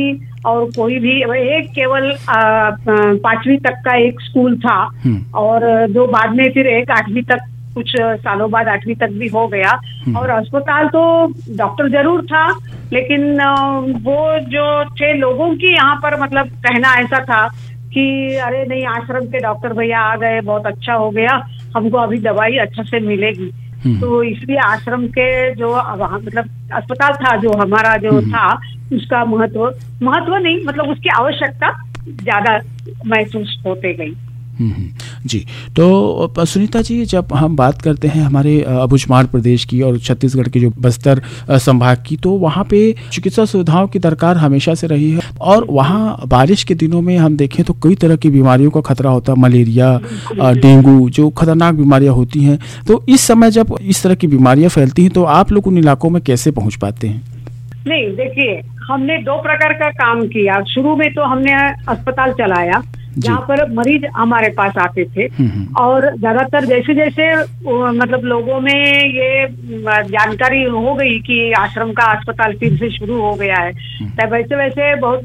और कोई भी एक केवल 5वीं तक का एक स्कूल था और जो बाद में फिर एक 8वीं तक, कुछ सालों बाद 8वीं तक भी हो गया। और अस्पताल तो डॉक्टर जरूर था, लेकिन वो जो थे लोगों की यहाँ पर मतलब कहना ऐसा था कि अरे नहीं, आश्रम के डॉक्टर भैया आ गए, बहुत अच्छा हो गया, हमको अभी दवाई अच्छा से मिलेगी। तो इसलिए आश्रम के जो वहाँ मतलब अस्पताल था जो हमारा जो था, उसका महत्व नहीं, मतलब उसकी आवश्यकता ज्यादा महसूस होते गई। जी, तो सुनीता जी, जब हम बात करते हैं हमारे अबूझमाड़ प्रदेश की और छत्तीसगढ़ के जो बस्तर संभाग की, तो वहाँ पे चिकित्सा सुविधाओं की दरकार हमेशा से रही है। और वहाँ बारिश के दिनों में हम देखें तो कई तरह की बीमारियों का खतरा होता है, मलेरिया, डेंगू, जो खतरनाक बीमारियाँ होती हैं। तो इस समय जब इस तरह की बीमारियाँ फैलती हैं तो आप लोग उन इलाकों में कैसे पहुँच पाते हैं? नहीं, देखिए, हमने 2 प्रकार का काम किया। शुरू में तो हमने अस्पताल चलाया जहाँ पर मरीज हमारे पास आते थे, और ज्यादातर जैसे जैसे मतलब लोगों में ये जानकारी हो गई कि आश्रम का अस्पताल फिर से शुरू हो गया है, तब वैसे वैसे बहुत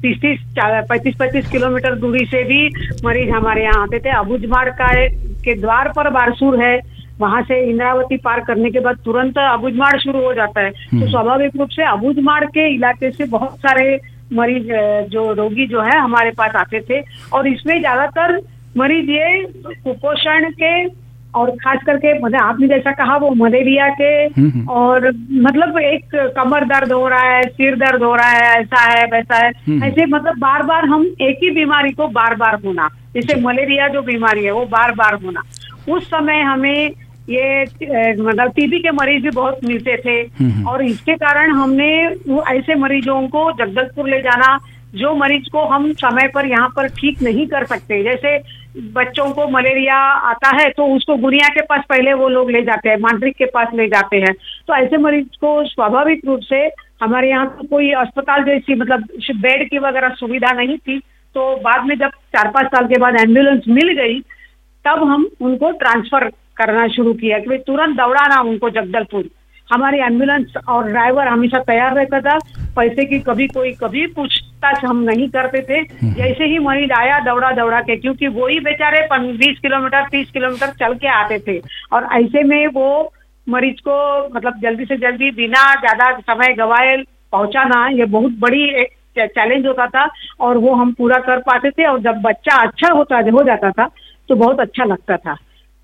35 किलोमीटर दूरी से भी मरीज हमारे यहाँ आते थे। अबूझमाड़ के द्वार पर बारसूर है, वहां से इंद्रावती पार करने के बाद तुरंत अबूझमाड़ शुरू हो जाता है। तो स्वाभाविक रूप से अबूझमाड़ के इलाके से बहुत सारे मरीज जो रोगी जो है हमारे पास आते थे। और इसमें ज्यादातर मरीज ये कुपोषण के और खास करके मतलब आपने जैसा कहा वो मलेरिया के, और मतलब एक कमर दर्द हो रहा है, सिर दर्द हो रहा है, ऐसा है वैसा है, ऐसे मतलब बार बार हम एक ही बीमारी को बार बार होना, जैसे मलेरिया जो बीमारी है वो बार बार होना। उस समय हमें ये मतलब टीबी के मरीज भी बहुत मिलते थे, और इसके कारण हमने वो ऐसे मरीजों को जगदलपुर ले जाना जो मरीज को हम समय पर यहाँ पर ठीक नहीं कर सकते। जैसे बच्चों को मलेरिया आता है तो उसको गुनिया के पास पहले वो लोग ले जाते हैं, मांत्रिक के पास ले जाते हैं। तो ऐसे मरीज को स्वाभाविक रूप से हमारे यहाँ तो कोई अस्पताल जैसी मतलब बेड की वगैरह सुविधा नहीं थी। तो बाद में जब 4-5 साल के बाद एम्बुलेंस मिल गई, तब हम उनको ट्रांसफर करना शुरू किया कि भाई तुरंत दौड़ाना उनको जगदलपुर। हमारी एम्बुलेंस और ड्राइवर हमेशा तैयार रहता था, पैसे की कभी पूछताछ हम नहीं करते थे। जैसे ही मरीज आया दौड़ा के, क्योंकि वो ही बेचारे 20 किलोमीटर 30 किलोमीटर चल के आते थे, और ऐसे में वो मरीज को मतलब जल्दी से जल्दी बिना ज्यादा समय गवाए पहुंचाना ये बहुत बड़ी एक चैलेंज होता था, और वो हम पूरा कर पाते थे। और जब बच्चा अच्छा हो जाता था तो बहुत अच्छा लगता था।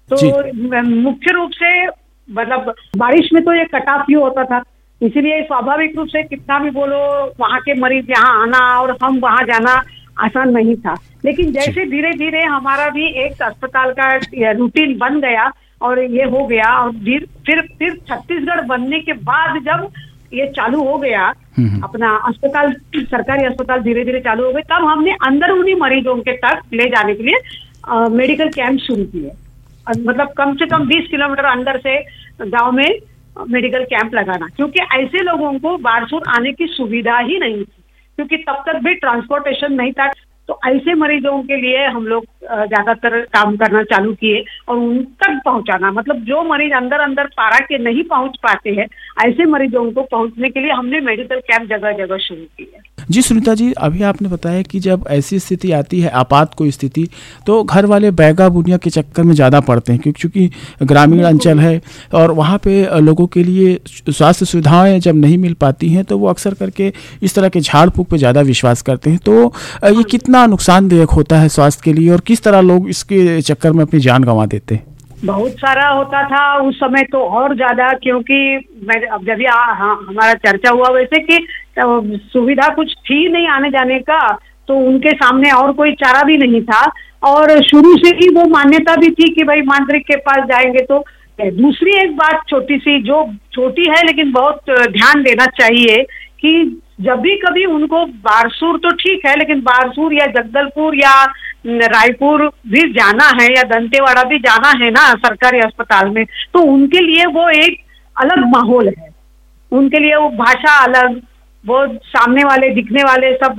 तो मुख्य रूप से मतलब बारिश में तो ये कटाफ ही होता था, इसीलिए स्वाभाविक रूप से कितना भी बोलो वहाँ के मरीज यहाँ आना और हम वहाँ जाना आसान नहीं था। लेकिन जैसे धीरे धीरे हमारा भी एक अस्पताल का रूटीन बन गया और ये हो गया, और फिर छत्तीसगढ़ बनने के बाद जब ये चालू हो गया अपना अस्पताल, सरकारी अस्पताल धीरे धीरे चालू हो गए, तब हमने अंदरूनी मरीजों के तक ले जाने के लिए मेडिकल कैंप शुरू किए। मतलब कम से कम 20 किलोमीटर अंदर से गांव में मेडिकल कैंप लगाना, क्योंकि ऐसे लोगों को बारसूर आने की सुविधा ही नहीं थी, क्योंकि तब तक भी ट्रांसपोर्टेशन नहीं था। तो ऐसे मरीजों के लिए हम लोग ज्यादातर काम करना चालू किए और उन तक पहुंचाना, मतलब जो मरीज अंदर पारा के नहीं पहुंच पाते हैं, ऐसे मरीजों को पहुंचने के लिए हमने मेडिकल कैंप जगह जगह शुरू किए। जी सुनीता जी, अभी आपने बताया कि जब ऐसी स्थिति आती है, आपात कोई स्थिति, तो घर वाले बैगा बुनिया के चक्कर में ज़्यादा पड़ते हैं, क्योंकि ग्रामीण अंचल है और वहाँ पे लोगों के लिए स्वास्थ्य सुविधाएं जब नहीं मिल पाती हैं तो वो अक्सर करके इस तरह के झाड़ फूक पे ज़्यादा विश्वास करते हैं। तो ये कितना नुकसानदायक होता है स्वास्थ्य के लिए, और किस तरह लोग इसके चक्कर में अपनी जान गंवा देते हैं? बहुत सारा होता था उस समय तो और ज्यादा, क्योंकि अब जब हमारा चर्चा हुआ वैसे कि सुविधा कुछ थी नहीं आने जाने का, तो उनके सामने और कोई चारा भी नहीं था, और शुरू से ही वो मान्यता भी थी कि भाई मांत्रिक के पास जाएंगे। तो दूसरी एक बात छोटी सी, जो छोटी है लेकिन बहुत ध्यान देना चाहिए, कि जब भी कभी उनको बारसूर तो ठीक है, लेकिन बारसूर या जगदलपुर या रायपुर भी जाना है या दंतेवाड़ा भी जाना है ना सरकारी अस्पताल में, तो उनके लिए वो एक अलग माहौल है, उनके लिए वो भाषा अलग, वो सामने वाले दिखने वाले सब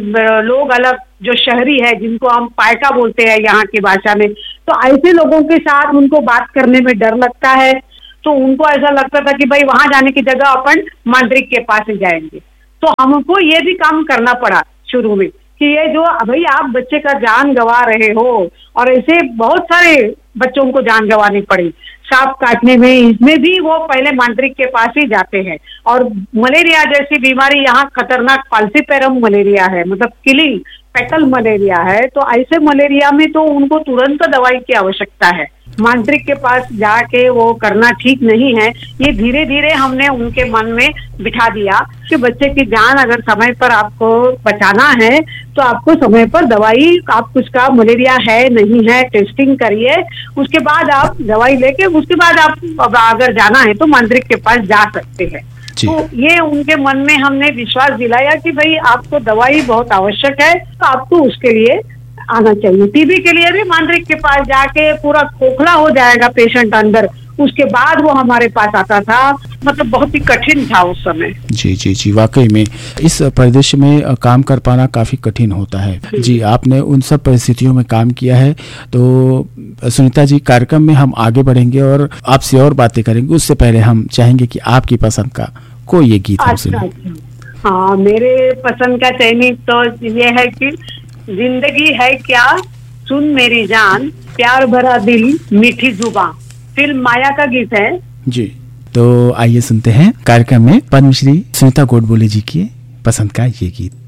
लोग अलग, जो शहरी है जिनको हम पायका बोलते हैं यहाँ की भाषा में, तो ऐसे लोगों के साथ उनको बात करने में डर लगता है। तो उनको ऐसा लगता था कि भाई वहां जाने की जगह अपन मांत्रिक के पास ही जाएंगे। तो हमको ये भी काम करना पड़ा, शुरू में कि ये जो भाई आप बच्चे का जान गंवा रहे हो, और ऐसे बहुत सारे बच्चों को जान गंवानी पड़ी सांप काटने में, इसमें भी वो पहले मांत्रिक के पास ही जाते हैं। और मलेरिया जैसी बीमारी यहाँ खतरनाक फाल्सीपेरम मलेरिया है, मतलब किलिंग पेटल मलेरिया है, तो ऐसे मलेरिया में तो उनको तुरंत दवाई की आवश्यकता है। मांत्रिक के पास जाके वो करना ठीक नहीं है। ये धीरे धीरे हमने उनके मन में बिठा दिया कि बच्चे की जान अगर समय पर आपको बचाना है तो आपको समय पर दवाई, आप उसका मलेरिया है नहीं है टेस्टिंग करिए, उसके बाद आप दवाई लेके उसके बाद आप अगर जाना है तो मांत्रिक के पास जा सकते हैं। तो ये उनके मन में हमने विश्वास दिलाया कि भाई आपको दवाई बहुत आवश्यक है, तो आपको उसके लिए आना चाहिए। टीबी के लिए भी मांत्रिक के पास जाके पूरा खोखला हो जाएगा पेशेंट अंदर, उसके बाद वो हमारे पास आता था। मतलब बहुत ही कठिन था उस समय। जी जी जी, वाकई में इस परिदृश्य में काम कर पाना काफी कठिन होता है। जी, आपने उन सब परिस्थितियों में काम किया है। तो सुनीता जी, कार्यक्रम में हम आगे बढ़ेंगे और आपसे और बातें करेंगे। उससे पहले हम चाहेंगे कि आपकी पसंद का कोई ये गीत हम सुने। हाँ, मेरे पसंद का चयनित तो ये है कि जिंदगी है क्या, सुन मेरी जान, प्यार भरा दिल, मीठी जुबान, फिल्म माया का गीत है जी। तो आइए सुनते हैं कार्यक्रम में पद्मश्री सुनीता गोडबोले जी की पसंद का ये गीत।